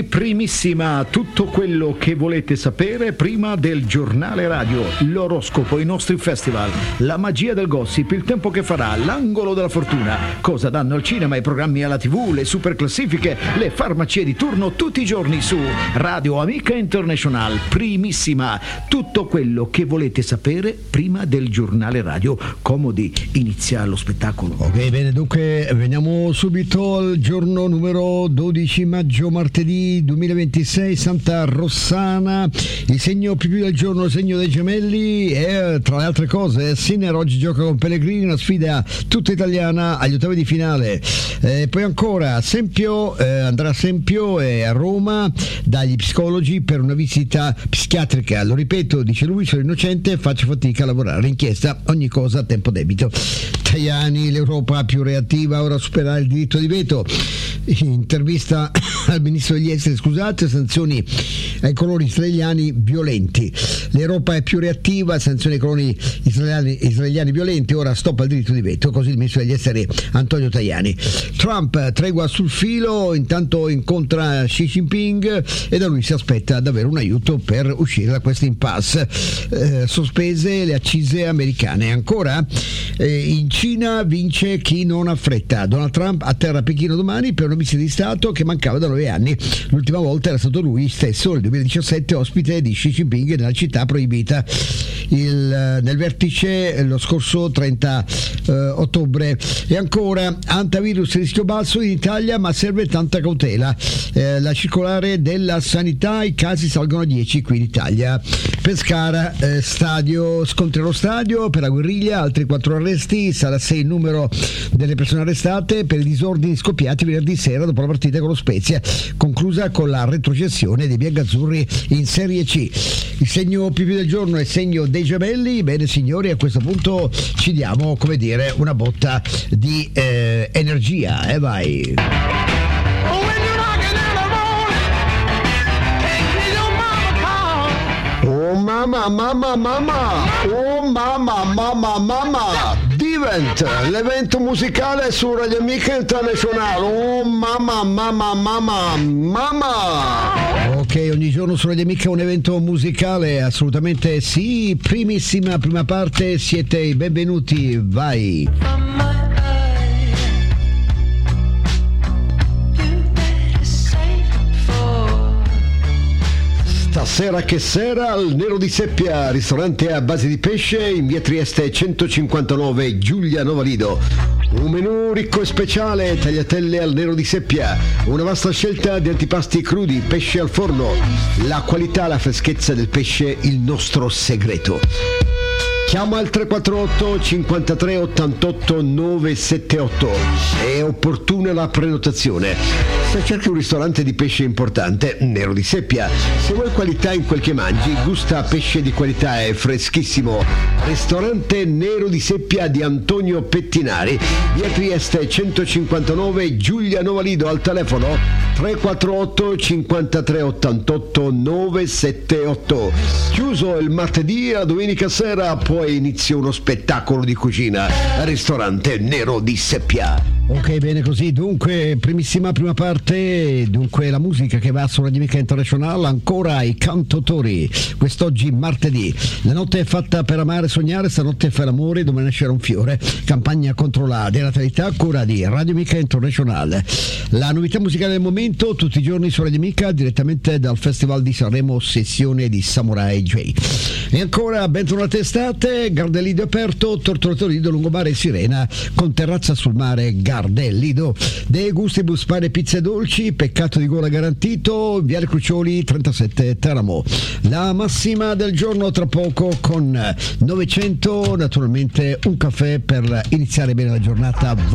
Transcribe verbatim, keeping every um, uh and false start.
Primissima, tutto quello che volete sapere prima del giornale radio, l'oroscopo, i nostri festival, la magia del gossip, il tempo che farà, l'angolo della fortuna, cosa danno al cinema, i programmi alla tivù, le super classifiche, le farmacie di turno tutti i giorni su Radio Amica International. Primissima, tutto quello che volete sapere prima del giornale radio. Comodi, inizia lo spettacolo. Ok, bene, dunque veniamo subito al giorno numero dodici maggio, martedì duemilaventisei, Santa Rossana. Il segno più più del giorno, il segno dei gemelli, e tra le altre cose Sinner oggi gioca con Pellegrini, una sfida tutta italiana agli ottavi di finale. Eh, poi ancora Sempio, eh, andrà Sempio è a Roma dagli psicologi per una visita psichiatrica. Lo ripeto, dice lui, sono innocente, faccio fatica a lavorare, l'inchiesta, ogni cosa a tempo debito. Tajani, l'Europa più reattiva, ora superare il diritto di veto. Intervista al ministro degli esteri, scusate, sanzioni ai coloni israeliani violenti. L'Europa è più reattiva, sanzioni ai coloni israeliani, israeliani violenti, ora stop al diritto di veto, così il ministro degli esteri Antonio Tajani. Trump, tregua sul filo, intanto incontra Xi Jinping e da lui si aspetta davvero un aiuto per uscire da questa impasse. Eh, sospese le accise americane. Ancora eh, in Cina vince chi non ha fretta. Donald Trump atterra a Pechino domani per una visita di Stato che mancava da nove anni. L'ultima volta era stato lui stesso nel duemiladiciassette ospite di Xi Jinping nella città proibita il, nel vertice lo scorso trenta eh, ottobre. E ancora antivirus, rischio basso in Italia ma serve tanta cautela. Eh, la circolare della sanità, i casi salgono a dieci qui in Italia. Pescara, eh, stadio, scontri allo stadio per la guerriglia, altri quattro arresti, sarà sei il numero delle persone arrestate per i disordini scoppiati venerdì sera dopo la partita con lo Spezia, conclusa con la retrocessione dei biancazzurri in Serie C. Il segno più più del giorno è il segno dei gemelli. Bene signori, a questo punto ci diamo, come dire, una botta di eh, energia, e eh, vai. Oh mamma, mamma, mamma, oh mamma, mamma, mamma, Divent, l'evento musicale su Radio Amica International. Oh mamma, mamma, mamma, mamma. Ok, ogni giorno su Radio Amica un evento musicale, assolutamente sì. Primissima, prima parte, siete i benvenuti, vai. Stasera che sera al Nero di Seppia, ristorante a base di pesce in via Trieste centocinquantanove, Giulia Novalido. Un menù ricco e speciale, tagliatelle al Nero di Seppia, una vasta scelta di antipasti crudi, pesce al forno, la qualità, la freschezza del pesce, il nostro segreto. Chiama al tre quattro otto cinquantatré ottantotto novecentosettantotto, è opportuna la prenotazione. Se cerchi un ristorante di pesce importante, Nero di Seppia. Se vuoi qualità in quel che mangi, gusta pesce di qualità e freschissimo. Ristorante Nero di Seppia di Antonio Pettinari, via Trieste centocinquantanove, Giulia Novalido, al telefono tre quattro otto cinquantatré ottantotto novecentosettantotto. Chiuso il martedì, a domenica sera poi inizia uno spettacolo di cucina al ristorante Nero di Seppia. Ok, bene così, dunque primissima prima parte, dunque la musica che va su Radio Amica International, ancora i cantautori, quest'oggi martedì. La notte è fatta per amare e sognare, stanotte fa l'amore, domani nascerà un fiore, campagna contro la denatalità, cura di Radio Amica International. La novità musicale del momento, tutti i giorni su Radio Amica, direttamente dal Festival di Sanremo, sessione di Samurai J. E ancora, bentornate estate, Gardellido aperto, Tortolatorido, Lungomare e Sirena, con terrazza sul mare, Gardellido. De Gustibus, pane, pizze e dolci, peccato di gola garantito, Viale Crucioli trentasette, Teramo. La massima del giorno tra poco con novecento, naturalmente un caffè per iniziare bene la giornata.